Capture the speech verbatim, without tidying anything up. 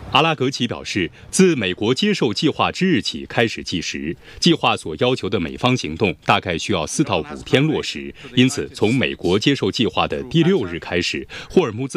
阿拉格齐表示，自美国接受计划之日起开始计时，计划所要求的美方行动大概需要四到五天落实。因此，从美国接受计划的第六日开始，霍尔木兹